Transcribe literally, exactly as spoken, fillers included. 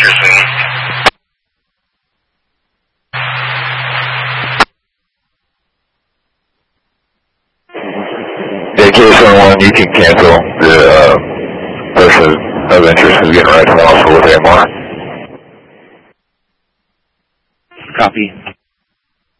here soon. Yeah, K S one one, you can cancel the uh, person of interest is getting right to the hospital with A M R. Copy.